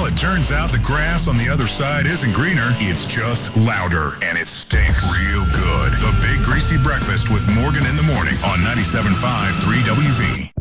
But turns out the grass on the other side isn't greener, it's just louder, and it stinks real good. The Big Greasy Breakfast with Morgan in the Morning on 97.5 3WV.